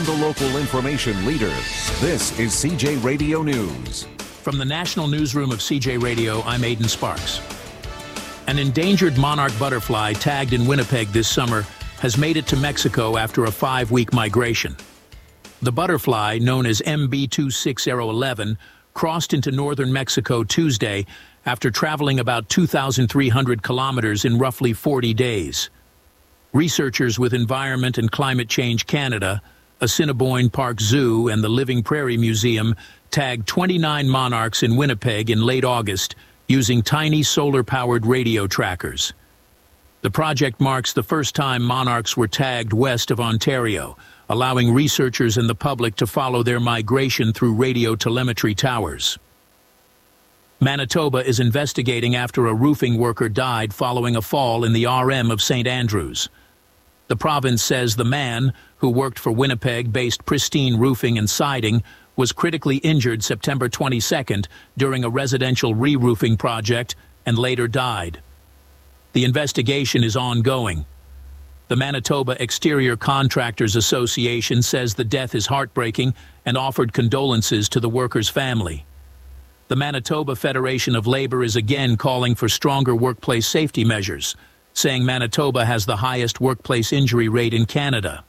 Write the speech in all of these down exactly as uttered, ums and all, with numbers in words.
from the local information leader. This is C J Radio News. From the National Newsroom of C J Radio, I'm Aidan Sparks. An endangered monarch butterfly tagged in Winnipeg this summer has made it to Mexico after a five-week migration. The butterfly, known as M B two six zero one one, crossed into northern Mexico Tuesday after traveling about two thousand three hundred kilometers in roughly forty days. Researchers with Environment and Climate Change Canada, Assiniboine Park Zoo, and the Living Prairie Museum tagged twenty-nine monarchs in Winnipeg in late August using tiny solar-powered radio trackers. The project marks the first time monarchs were tagged west of Ontario, allowing researchers and the public to follow their migration through radio telemetry towers. Manitoba is investigating after a roofing worker died following a fall in the R M of Saint Andrews. The province says the man, who worked for Winnipeg-based Pristine Roofing and Siding, was critically injured September twenty-second during a residential re-roofing project and later died. The investigation is ongoing. The Manitoba Exterior Contractors Association says the death is heartbreaking and offered condolences to the worker's family. The Manitoba Federation of Labor is again calling for stronger workplace safety measures, saying Manitoba has the highest workplace injury rate in Canada.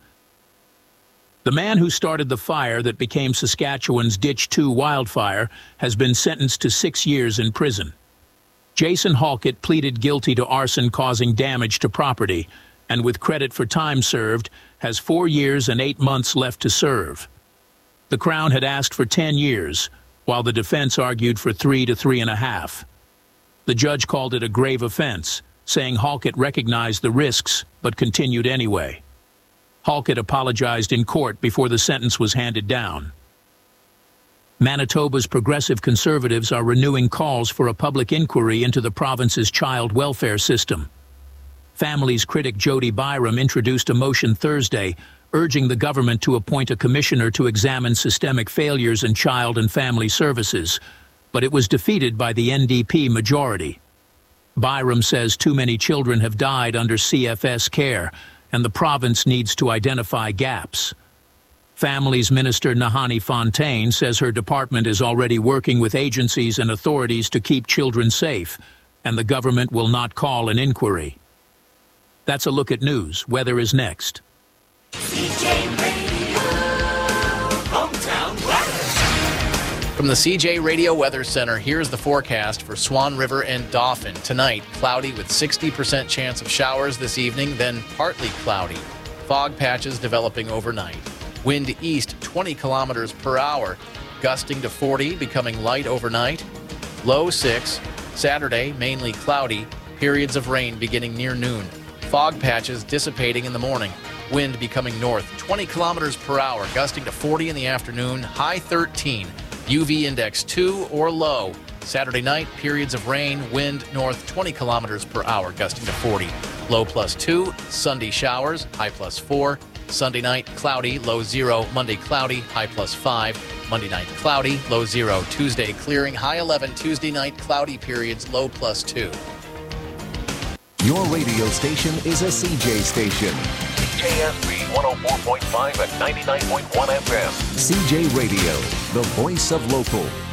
The man who started the fire that became Saskatchewan's Ditch two wildfire has been sentenced to six years in prison. Jason Halkett pleaded guilty to arson causing damage to property, and with credit for time served, has four years and eight months left to serve. The Crown had asked for ten years, while the defense argued for three to three and a half. The judge called it a grave offense, saying Halkett recognized the risks but continued anyway. Halkett apologized in court before the sentence was handed down. Manitoba's progressive conservatives are renewing calls for a public inquiry into the province's child welfare system. Families critic Jody Byram introduced a motion Thursday urging the government to appoint a commissioner to examine systemic failures in child and family services, but it was defeated by the N D P majority. Byram says too many children have died under C F S care, and the province needs to identify gaps. Families Minister Nahani Fontaine says her department is already working with agencies and authorities to keep children safe, and the government will not call an inquiry. That's a look at news. Weather is next. C J Radio, hometown weather. From the C J Radio Weather Center, here's the forecast for Swan River and Dauphin. Tonight, cloudy with sixty percent chance of showers this evening, then partly cloudy. Fog patches developing overnight. Wind east twenty kilometers per hour, gusting to forty, becoming light overnight. Low six. Saturday, mainly cloudy, periods of rain beginning near noon. Fog patches dissipating in the morning. Wind becoming north twenty kilometers per hour, gusting to forty in the afternoon, high thirteen. U V index two or low. Saturday night, periods of rain, wind north twenty kilometers per hour, gusting to forty. Low plus two. Sunday showers, high plus four. Sunday night, cloudy, low zero. Monday, cloudy, high plus five. Monday night, cloudy, low zero. Tuesday, clearing, high eleven. Tuesday night, cloudy periods, low plus two. Your radio station is a C J station. K S B one oh four point five and ninety-nine point one F M. C J Radio, the voice of local.